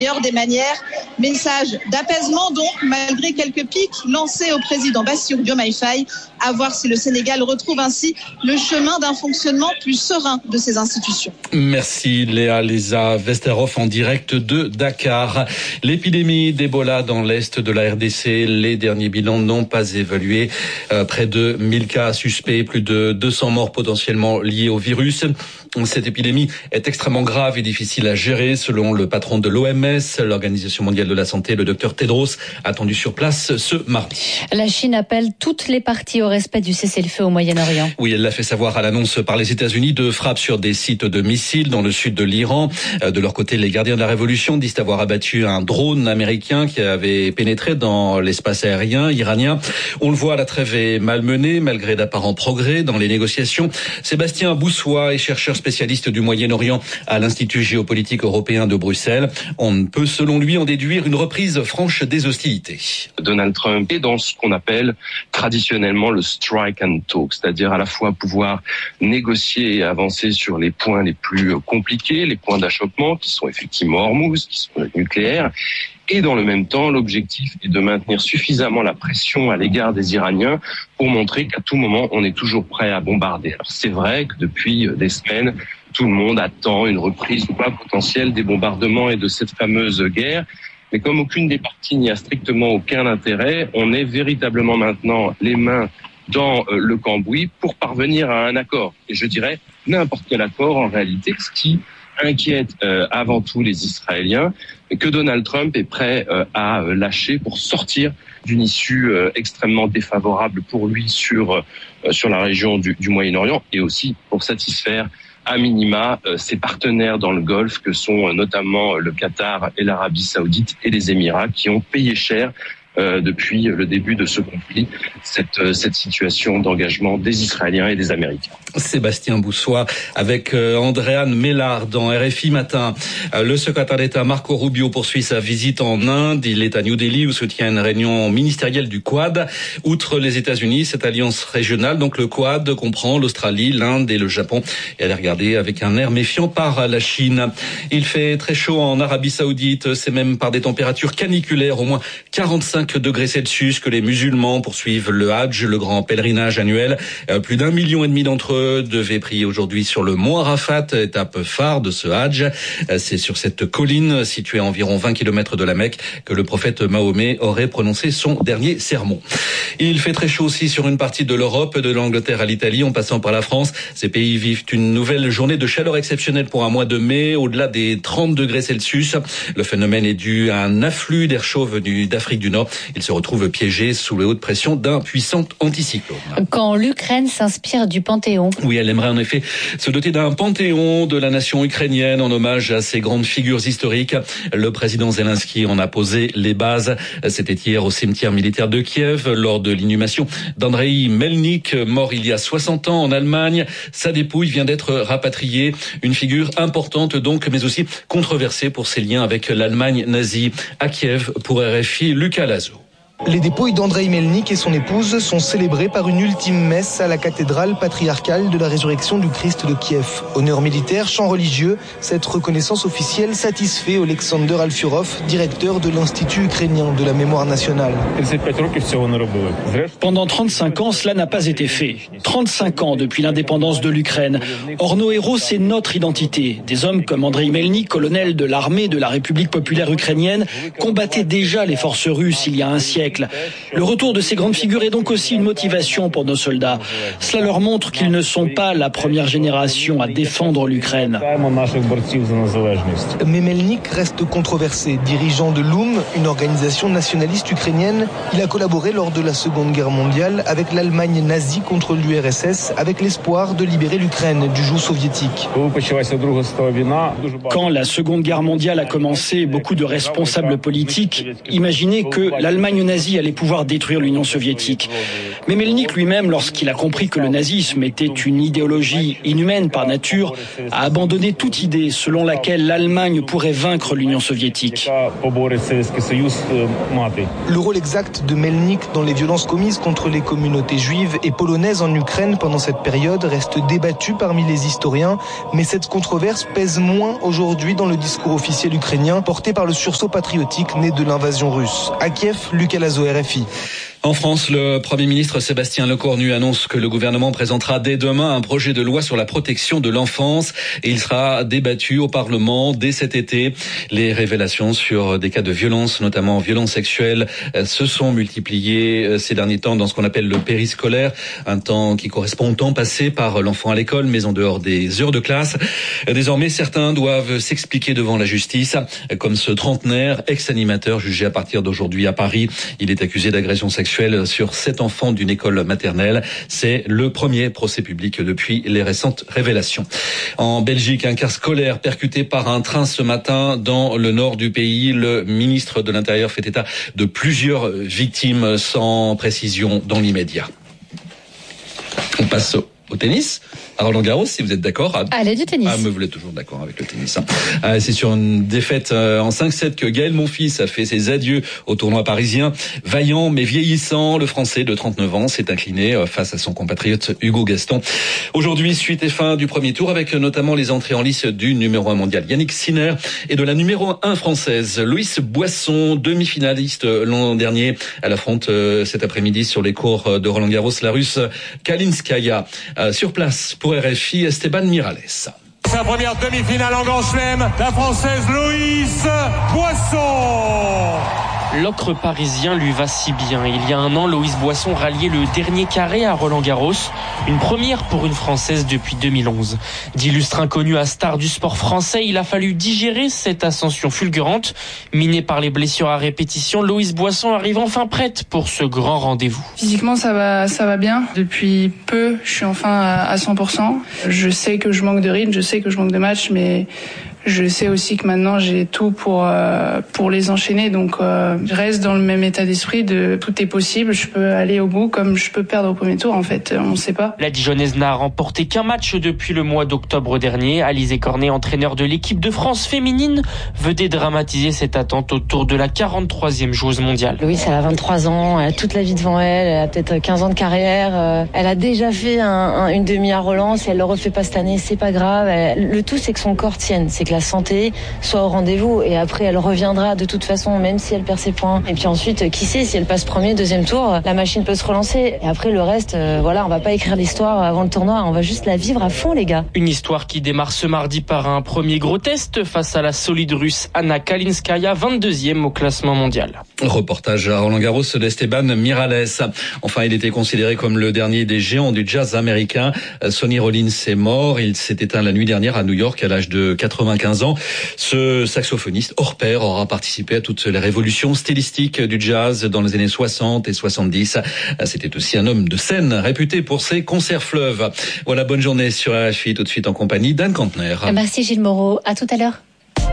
des manières. Message d'apaisement donc, malgré quelques pics lancés au président Bassirou Diomaye Faye, à voir si le Sénégal retrouve ainsi le chemin d'un fonctionnement plus serein de ses institutions. Merci Léa Westerhoff en direct de Dakar. L'épidémie d'Ebola dans l'est de la RDC, les derniers bilans n'ont pas évolué. Près de 1000 cas suspects, plus de 200 morts potentiellement liés au virus. Cette épidémie est extrêmement grave et difficile à gérer selon le patron de l'OMS, l'Organisation mondiale de la santé, le docteur Tedros, attendu sur place ce mardi. La Chine appelle toutes les parties au respect du cessez-le-feu au Moyen-Orient. Oui, elle l'a fait savoir à l'annonce par les États-Unis de frappes sur des sites de missiles dans le sud de l'Iran. De leur côté, les gardiens de la révolution disent avoir abattu un drone américain qui avait pénétré dans l'espace aérien iranien. On le voit, la trêve est malmenée malgré d'apparents progrès dans les négociations. Sébastien Boussois est chercheur spécialiste du Moyen-Orient à l'Institut géopolitique européen de Bruxelles. On ne peut, selon lui, en déduire une reprise franche des hostilités. Donald Trump est dans ce qu'on appelle traditionnellement le strike and talk, c'est-à-dire à la fois pouvoir négocier et avancer sur les points les plus compliqués, les points d'achoppement qui sont effectivement Hormuz, qui sont nucléaires, et dans le même temps, l'objectif est de maintenir suffisamment la pression à l'égard des Iraniens pour montrer qu'à tout moment, on est toujours prêt à bombarder. Alors c'est vrai que depuis des semaines, tout le monde attend une reprise ou pas potentielle des bombardements et de cette fameuse guerre. Mais comme aucune des parties n'y a strictement aucun intérêt, on est véritablement maintenant les mains dans le cambouis pour parvenir à un accord. Et je dirais n'importe quel accord en réalité, ce qui inquiète avant tout les Israéliens, que Donald Trump est prêt à lâcher pour sortir d'une issue extrêmement défavorable pour lui sur la région du Moyen-Orient et aussi pour satisfaire à minima ses partenaires dans le Golfe que sont notamment le Qatar et l'Arabie Saoudite et les Émirats qui ont payé cher depuis le début de ce conflit, cette situation d'engagement des Israéliens et des Américains. Sébastien Boussois avec Andréane Mélard dans RFI Matin. Le secrétaire d'État Marco Rubio poursuit sa visite en Inde. Il est à New Delhi où se tient une réunion ministérielle du Quad. Outre les États-Unis, cette alliance régionale, donc le Quad, comprend l'Australie, l'Inde et le Japon. Et elle est regardée avec un air méfiant par la Chine. Il fait très chaud en Arabie Saoudite. C'est même par des températures caniculaires, au moins 45 degrés Celsius, que les musulmans poursuivent le Hajj, le grand pèlerinage annuel. Plus d'1,5 million d'entre eux devaient prier aujourd'hui sur le mont Arafat, étape phare de ce Hajj. C'est sur cette colline située à environ 20 km de la Mecque que le prophète Mahomet aurait prononcé son dernier sermon. Il fait très chaud aussi sur une partie de l'Europe, de l'Angleterre à l'Italie, en passant par la France. Ces pays vivent une nouvelle journée de chaleur exceptionnelle pour un mois de mai, au-delà des 30 degrés Celsius. Le phénomène est dû à un afflux d'air chaud venu d'Afrique du Nord. Il se retrouve piégé sous les hautes pressions d'un puissant anticyclone. Quand l'Ukraine s'inspire du Panthéon. Oui, elle aimerait en effet se doter d'un panthéon de la nation ukrainienne en hommage à ces grandes figures historiques. Le président Zelensky en a posé les bases. C'était hier au cimetière militaire de Kiev lors de l'inhumation d'Andrei Melnik, mort il y a 60 ans en Allemagne. Sa dépouille vient d'être rapatriée. Une figure importante donc, mais aussi controversée pour ses liens avec l'Allemagne nazie. À Kiev, pour RFI, Lucas Lazo. Les dépouilles d'Andrei Melnik et son épouse sont célébrées par une ultime messe à la cathédrale patriarcale de la résurrection du Christ de Kiev. Honneur militaire, chant religieux, cette reconnaissance officielle satisfait Oleksandr Alfurov, directeur de l'Institut ukrainien de la mémoire nationale. Pendant 35 ans, cela n'a pas été fait. 35 ans depuis l'indépendance de l'Ukraine. Or, nos héros, c'est notre identité. Des hommes comme Andrei Melnik, colonel de l'armée de la République populaire ukrainienne, combattaient déjà les forces russes il y a un siècle. Le retour de ces grandes figures est donc aussi une motivation pour nos soldats. Cela leur montre qu'ils ne sont pas la première génération à défendre l'Ukraine. Mais Melnik reste controversé. Dirigeant de l'UM, une organisation nationaliste ukrainienne, il a collaboré lors de la Seconde Guerre mondiale avec l'Allemagne nazie contre l'URSS, avec l'espoir de libérer l'Ukraine du joug soviétique. Quand la Seconde Guerre mondiale a commencé, beaucoup de responsables politiques imaginaient que l'Allemagne nazie nazis allaient pouvoir détruire l'Union soviétique. Mais Melnik lui-même, lorsqu'il a compris que le nazisme était une idéologie inhumaine par nature, a abandonné toute idée selon laquelle l'Allemagne pourrait vaincre l'Union soviétique. Le rôle exact de Melnik dans les violences commises contre les communautés juives et polonaises en Ukraine pendant cette période reste débattu parmi les historiens, mais cette controverse pèse moins aujourd'hui dans le discours officiel ukrainien porté par le sursaut patriotique né de l'invasion russe. À Kiev, Lucas Lazo, RFI. En France, le Premier ministre Sébastien Lecornu annonce que le gouvernement présentera dès demain un projet de loi sur la protection de l'enfance et il sera débattu au Parlement dès cet été. Les révélations sur des cas de violence, notamment violences sexuelles, se sont multipliées ces derniers temps dans ce qu'on appelle le périscolaire, un temps qui correspond au temps passé par l'enfant à l'école, mais en dehors des heures de classe. Désormais, certains doivent s'expliquer devant la justice, comme ce trentenaire, ex-animateur jugé à partir d'aujourd'hui à Paris. Il est accusé d'agression sexuelle sur 7 enfants d'une école maternelle. C'est le premier procès public depuis les récentes révélations. En Belgique, un car scolaire percuté par un train ce matin dans le nord du pays. Le ministre de l'Intérieur fait état de plusieurs victimes sans précision dans l'immédiat. On passe au tennis. À Roland-Garros, si vous êtes d'accord. Allez, du tennis. Mais vous êtes toujours d'accord avec le tennis. C'est sur une défaite en 5-7 que Gaël Monfils a fait ses adieux au tournoi parisien. Vaillant mais vieillissant, le Français de 39 ans s'est incliné face à son compatriote Hugo Gaston. Aujourd'hui, suite et fin du premier tour avec notamment les entrées en lice du numéro 1 mondial Yannick Sinner et de la numéro 1 française Louise Boisson, demi-finaliste l'an dernier. Elle affronte cet après-midi sur les cours de Roland-Garros la Russe Kalinskaya. Sur place pour RFI, Esteban Miralles. Sa première demi-finale en Grand Chelem, la Française Louise Boisson. L'ocre parisien lui va si bien. Il y a un an, Louise Boisson ralliait le dernier carré à Roland-Garros. Une première pour une Française depuis 2011. D'illustre inconnu à star du sport français, il a fallu digérer cette ascension fulgurante. Minée par les blessures à répétition, Louise Boisson arrive enfin prête pour ce grand rendez-vous. Physiquement, ça va bien. Depuis peu, je suis enfin à 100%. Je sais que je manque de rythme, je sais que je manque de match, mais je sais aussi que maintenant j'ai tout pour les enchaîner, donc je reste dans le même état d'esprit de tout est possible, je peux aller au bout comme je peux perdre au premier tour, en fait, on ne sait pas. La Dijonnaise n'a remporté qu'un match depuis le mois d'octobre dernier. Alizé Cornet, entraîneur de l'équipe de France féminine, veut dédramatiser cette attente autour de la 43e joueuse mondiale. Louise, elle a 23 ans, elle a toute la vie devant elle, elle a peut-être 15 ans de carrière, elle a déjà fait une demi à Roland, si elle le refait pas cette année, c'est pas grave. Le tout, c'est que son corps tienne, c'est que la santé soit au rendez-vous et après elle reviendra de toute façon même si elle perd ses points. Et puis ensuite, qui sait, si elle passe premier, deuxième tour, la machine peut se relancer. Et après le reste, on va pas écrire l'histoire avant le tournoi, on va juste la vivre à fond, les gars. Une histoire qui démarre ce mardi par un premier gros test face à la solide russe Anna Kalinskaya, 22e au classement mondial. Reportage à Roland-Garros d'Esteban Miralles. Enfin, il était considéré comme le dernier des géants du jazz américain. Sonny Rollins est mort. Il s'est éteint la nuit dernière à New York à l'âge de 95 ans. Ce saxophoniste hors pair aura participé à toutes les révolutions stylistiques du jazz dans les années 60 et 70. C'était aussi un homme de scène réputé pour ses concerts fleuves. Voilà, bonne journée sur RFI, tout de suite en compagnie d'Anne Kantner. Merci Gilles Moreau, à tout à l'heure.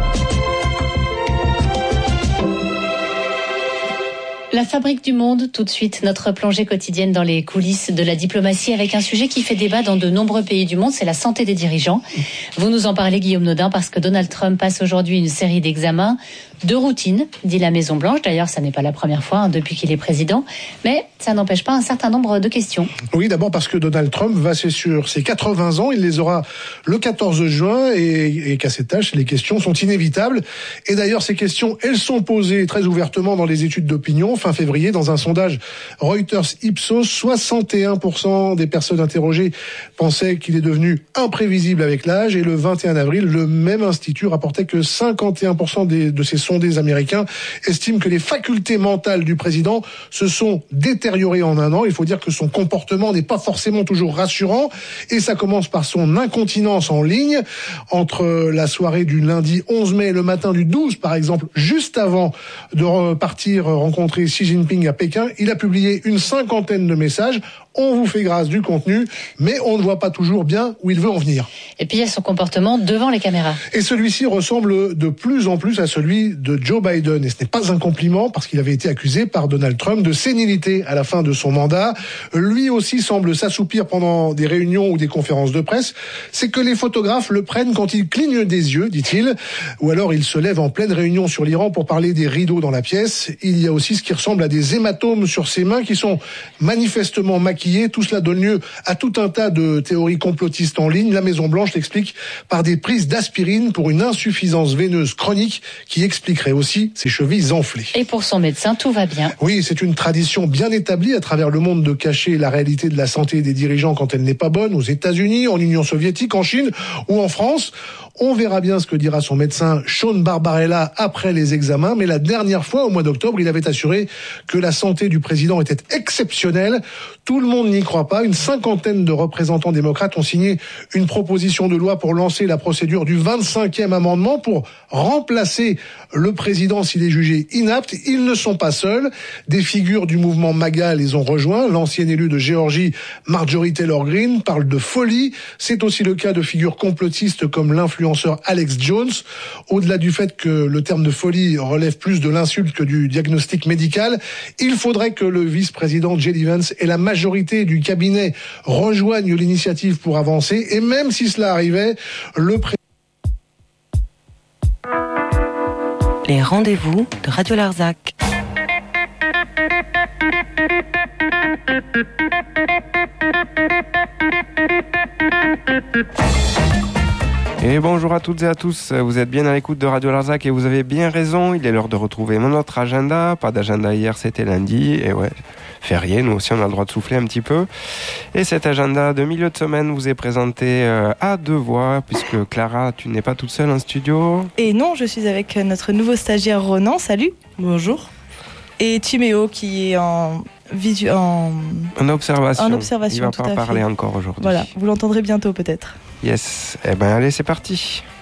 La fabrique du monde, tout de suite, notre plongée quotidienne dans les coulisses de la diplomatie avec un sujet qui fait débat dans de nombreux pays du monde, c'est la santé des dirigeants. Vous nous en parlez, Guillaume Nodin, parce que Donald Trump passe aujourd'hui une série d'examens de routine, dit la Maison-Blanche. D'ailleurs, ça n'est pas la première fois depuis qu'il est président, mais ça n'empêche pas un certain nombre de questions. Oui, d'abord parce que Donald Trump va sur ses 80 ans, il les aura le 14 juin et qu'à cette tâche, les questions sont inévitables. Et d'ailleurs, ces questions, elles sont posées très ouvertement dans les études d'opinion. Fin février, dans un sondage Reuters Ipsos, 61% des personnes interrogées pensaient qu'il est devenu imprévisible avec l'âge, et le 21 avril, le même institut rapportait que 51% de ces sondés américains estiment que les facultés mentales du président se sont détériorées en un an. Il faut dire que son comportement n'est pas forcément toujours rassurant, et ça commence par son incontinence en ligne. Entre la soirée du lundi 11 mai et le matin du 12, par exemple, juste avant de partir rencontrer Xi Jinping à Pékin, il a publié une 50aine de messages on vous fait grâce du contenu, mais on ne voit pas toujours bien où il veut en venir. Et puis il y a son comportement devant les caméras. Et celui-ci ressemble de plus en plus à celui de Joe Biden. Et ce n'est pas un compliment parce qu'il avait été accusé par Donald Trump de sénilité à la fin de son mandat. Lui aussi semble s'assoupir pendant des réunions ou des conférences de presse. C'est que les photographes le prennent quand il cligne des yeux, dit-il. Ou alors il se lève en pleine réunion sur l'Iran pour parler des rideaux dans la pièce. Il y a aussi ce qui ressemble à des hématomes sur ses mains qui sont manifestement maquillés. Tout cela donne lieu à tout un tas de théories complotistes en ligne. La Maison-Blanche l'explique par des prises d'aspirine pour une insuffisance veineuse chronique qui expliquerait aussi ses chevilles enflées. Et pour son médecin, tout va bien. Oui, c'est une tradition bien établie à travers le monde de cacher la réalité de la santé des dirigeants quand elle n'est pas bonne, aux États-Unis, en Union soviétique, en Chine ou en France. On verra bien ce que dira son médecin Sean Barbarella après les examens, mais la dernière fois, au mois d'octobre, il avait assuré que la santé du président était exceptionnelle. Tout le monde n'y croit pas. Une cinquantaine de représentants démocrates ont signé une proposition de loi pour lancer la procédure du 25e amendement pour remplacer le président s'il est jugé inapte. Ils ne sont pas seuls. Des figures du mouvement MAGA les ont rejoints. L'ancienne élue de Géorgie, Marjorie Taylor Greene, parle de folie. C'est aussi le cas de figures complotistes comme l'influenceur Alex Jones. Au-delà du fait que le terme de folie relève plus de l'insulte que du diagnostic médical, il faudrait que le vice-président J.D. Vance et la majorité du cabinet rejoignent l'initiative pour avancer. Et même si cela arrivait, le président... Les rendez-vous de Radio Larzac. Et bonjour à toutes et à tous, vous êtes bien à l'écoute de Radio Larzac et vous avez bien raison, il est l'heure de retrouver notre agenda. Pas d'agenda hier, c'était lundi, et ouais, férié, nous aussi on a le droit de souffler un petit peu. Et cet agenda de milieu de semaine vous est présenté à deux voix, puisque Clara, tu n'es pas toute seule en studio. Et non, je suis avec notre nouveau stagiaire Ronan, salut. Bonjour. Et Timéo qui est en observation. Il ne va pas parler encore aujourd'hui. Voilà, vous l'entendrez bientôt peut-être. Yes, eh ben allez, c'est parti.